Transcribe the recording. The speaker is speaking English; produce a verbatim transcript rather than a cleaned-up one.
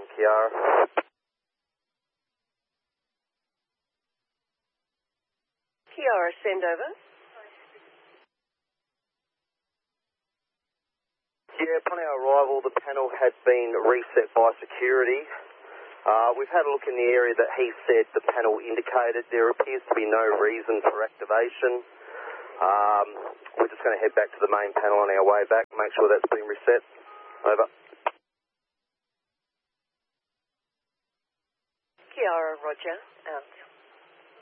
from Kiara. Kiara, send over. Yeah, upon our arrival, the panel had been reset by security. Uh, we've had a look in the area that he said the panel indicated. There appears to be no reason for activation. Um, we're just going to head back to the main panel on our way back, make sure that's been reset. Over. Kiara, roger. Out.